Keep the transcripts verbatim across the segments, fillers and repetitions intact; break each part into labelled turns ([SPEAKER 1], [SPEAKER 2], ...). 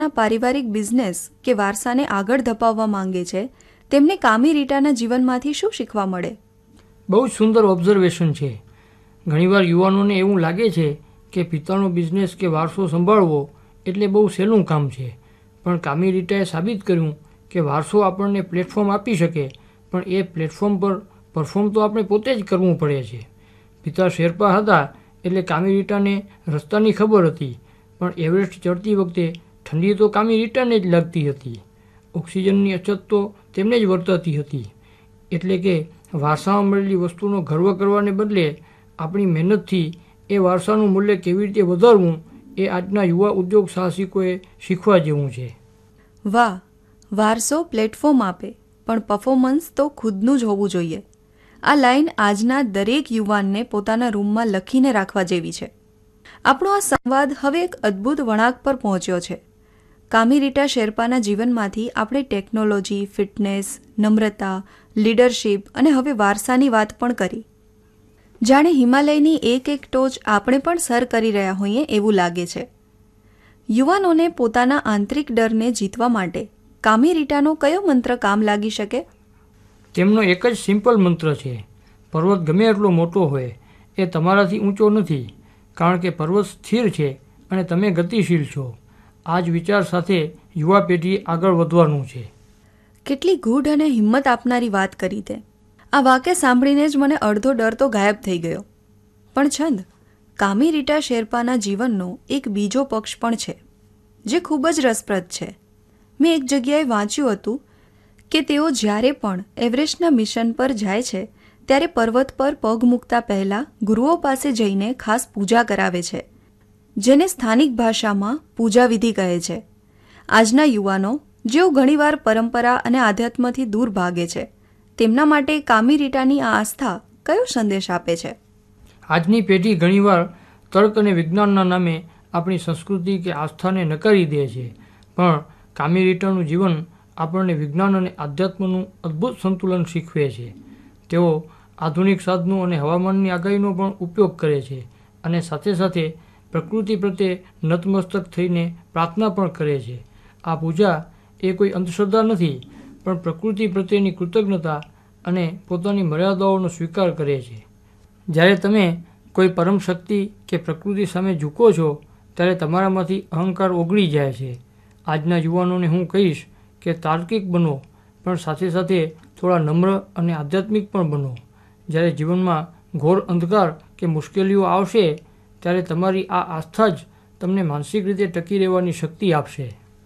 [SPEAKER 1] પારિવારિક બિઝનેસ કે વારસાને આગળ ધપાવવા માંગે છે તેમને કામી રીટાના જીવનમાંથી શું શીખવા મળે?
[SPEAKER 2] બહુ જ સુંદર ઓબ્ઝર્વેશન છે. ઘણીવાર યુવાનોને એવું લાગે છે કે પિતાનો બિઝનેસ કે વારસો સંભાળવો એટલે બહુ સહેલું કામ છે, પણ કામી રીટાએ સાબિત કર્યું કે વારસો આપણને પ્લેટફોર્મ આપી શકે, પણ એ પ્લેટફોર્મ પર પરફોર્મ તો આપણે પોતે જ કરવું પડે છે. પિતા શેરપા હતા એટલે કામી રીટાને રસ્તાની ખબર હતી, પણ એવરેસ્ટ ચડતી વખતે ઠંડી તો કામી રીટાને જ લાગતી હતી. ઓક્સિજનની અછત તો તેમને જ વર્તાતી હતી. એટલે કે વારસામાં મળેલી વસ્તુનો ગર્વ કરવાને બદલે આપણી મહેનતથી એ વારસાનું મૂલ્ય કેવી રીતે વધારવું એ આજના યુવા ઉદ્યોગ સાહસિકોએ શીખવા જેવું છે.
[SPEAKER 1] વાહ! વારસો પ્લેટફોર્મ આપે પણ પરફોર્મન્સ તો ખુદનું જ હોવું જોઈએ. આ લાઈન આજના દરેક યુવાનને પોતાના રૂમમાં લખીને રાખવા જેવી છે. આપણો આ સંવાદ હવે એક અદ્ભુત વળાંક પર પહોંચ્યો છે. કામી રીટા શેરપાના જીવનમાંથી આપણે ટેકનોલોજી, ફિટનેસ, નમ્રતા, લીડરશિપ અને હવે વારસાની વાત પણ કરી. જાણે હિમાલયની એક એક ટોચ આપણે પણ સર કરી રહ્યા હોઈએ એવું લાગે છે. યુવાનોને પોતાના આંતરિક ડરને જીતવા માટે કામી રીટાનો કયો મંત્ર કામ લાગી શકે?
[SPEAKER 2] તેમનો એક જ સિમ્પલ મંત્ર છે: પર્વત ગમે એટલો મોટો હોય એ તમારાથી ઊંચો નથી, કારણ કે પર્વત સ્થિર છે અને તમે ગતિશીલ છો. આ જ વિચાર સાથે યુવા પેઢીએ આગળ વધવાનું છે.
[SPEAKER 1] કેટલી ગૂઢ અને હિંમત આપનારી વાત કરી તે. આ વાક્ય સાંભળીને જ મને અડધો ડર તો ગાયબ થઈ ગયો. પણ છંદ, કામી રીટા શેરપાના જીવનનો એક બીજો પક્ષ પણ છે જે ખૂબ જ રસપ્રદ છે. મેં એક જગ્યાએ વાંચ્યું હતું કે તેઓ જ્યારે પણ એવરેસ્ટના મિશન પર જાય છે ત્યારે પર્વત પર પગ મૂકતા પહેલાં ગુરુઓ પાસે જઈને ખાસ પૂજા કરાવે છે, જેને સ્થાનિક ભાષામાં પૂજા વિધિ કહે છે. આજના યુવાનો જેઓ ઘણીવાર પરંપરા અને આધ્યાત્મથી દૂર ભાગે છે, તેમના માટે કામી રીટાની આ આસ્થા કયો સંદેશ આપે છે?
[SPEAKER 2] આજની પેઢી ઘણીવાર તર્ક અને વિજ્ઞાનના નામે આપણી સંસ્કૃતિ કે આસ્થાને નકારી દે છે, પણ કામી રીટાનું જીવન આપણને વિજ્ઞાન અને આધ્યાત્મનું અદ્ભુત સંતુલન શીખવે છે. તેઓ આધુનિક સાધનો અને હવામાનની આગાહીનો પણ ઉપયોગ કરે છે અને સાથે સાથે પ્રકૃતિ પ્રત્યે નતમસ્તક થઈને પ્રાર્થના પણ કરે છે. આ પૂજા એ કોઈ અંધશ્રદ્ધા નથી, પણ પ્રકૃતિ પ્રત્યેની કૃતજ્ઞતા અને પોતાની મર્યાદાઓનો સ્વીકાર કરે છે. જ્યારે તમે કોઈ પરમ શક્તિ કે પ્રકૃતિ સામે ઝૂકો છો ત્યારે તમારામાંથી અહંકાર ઓગળી જાય છે. આજના યુવાનોને હું કહીશ કે તાર્કિક બનો, પણ સાથે સાથે થોડા નમ્ર અને આધ્યાત્મિક પણ બનો. જ્યારે જીવનમાં ઘોર અંધકાર કે મુશ્કેલીઓ આવશે ત્યારે તમારી આ આસ્થા જ તમને માનસિક રીતે ટકી રહેવાની શક્તિ આપશે.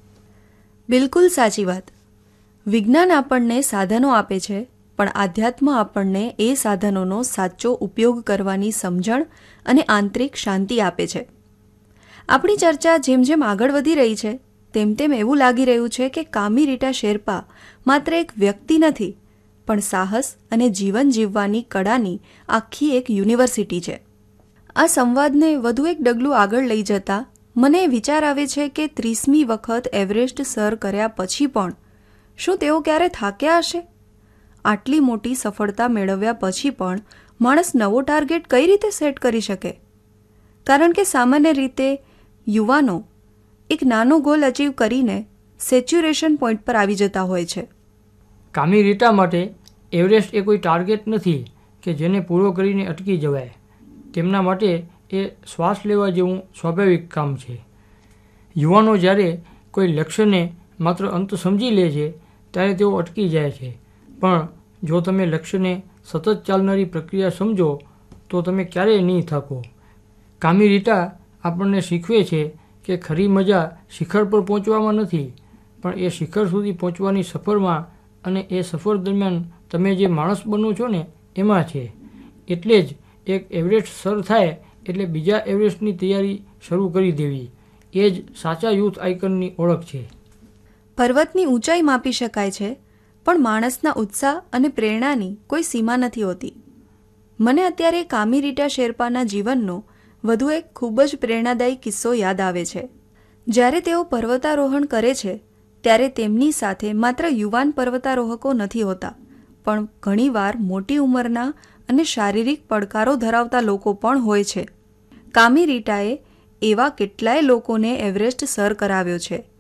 [SPEAKER 1] બિલકુલ સાચી વાત. વિજ્ઞાન આપણને સાધનો આપે છે, પણ આધ્યાત્મ આપણને એ સાધનોનો સાચો ઉપયોગ કરવાની સમજણ અને આંતરિક શાંતિ આપે છે. આપણી ચર્ચા જેમ જેમ આગળ વધી રહી છે તેમ તેમ એવું લાગી રહ્યું છે કે કામી રીટા શેરપા માત્ર એક વ્યક્તિ નથી, પણ સાહસ અને જીવન જીવવાની કળાની આખી એક યુનિવર્સિટી છે. આ સંવાદને વધુ એક ડગલું આગળ લઈ જતા મને વિચાર આવે છે કે ત્રીસમી વખત એવરેસ્ટ સર કર્યા પછી પણ શું તેઓ ક્યારે થાક્યા હશે? આટલી મોટી સફળતા મેળવ્યા પછી પણ માણસ નવો ટાર્ગેટ કઈ રીતે સેટ કરી શકે? કારણ કે સામાન્ય રીતે યુવાનો એક નાનો ગોલ અચીવ કરીને સેચ્યુરેશન પોઈન્ટ પર આવી જતા હોય છે.
[SPEAKER 2] કામી રીટા માટે એવરેસ્ટ એ કોઈ ટાર્ગેટ નથી કે જેને પૂરો કરીને અટકી જવાય. તેમના માટે એ શ્વાસ લેવા જેવું સ્વાભાવિક કામ છે. યુવાનો જ્યારે કોઈ લક્ષ્યને માત્ર અંત સમજી લે છે ત્યારે તેઓ અટકી જાય છે, પણ જો તમે લક્ષ્યને સતત ચાલનારી પ્રક્રિયા સમજો તો તમે ક્યારેય નહીં થાકો. કામી રીટા આપણને શીખવે છે કે ખરી મજા શિખર પર પહોંચવામાં નથી, પણ એ શિખર સુધી પહોંચવાની સફરમાં અને એ સફર દરમિયાન તમે જે માણસ બનો છો ને એમાં છે. એટલે જ એક એવરેસ્ટ સર થાય એટલે બીજા એવરેસ્ટની તૈયારી શરૂ કરી દેવી, એ જ સાચા યુથ આઇકનની ઓળખ છે.
[SPEAKER 1] પર્વતની ઊંચાઈ માપી શકાય છે, પણ માણસના ઉત્સાહ અને પ્રેરણાની કોઈ સીમા નથી હોતી. મને અત્યારે કામી રીટા શેરપાના જીવનનો વધુ એક ખૂબ જ પ્રેરણાદાયી કિસ્સો યાદ આવે છે. જ્યારે તેઓ પર્વતારોહણ કરે છે ત્યારે તેમની સાથે માત્ર યુવાન પર્વતારોહકો નથી હોતા, પણ ઘણીવાર મોટી ઉંમરના અને શારીરિક પડકારો ધરાવતા લોકો પણ હોય છે. કામી રીટાએ એવા કેટલાય લોકોને એવરેસ્ટ સર કરાવ્યો છે.